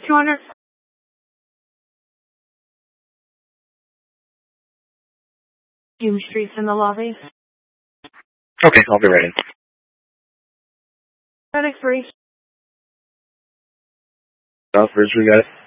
200. Hume Street's in the lobby. Okay, I'll be ready. Medic 3. Southbridge, we got it.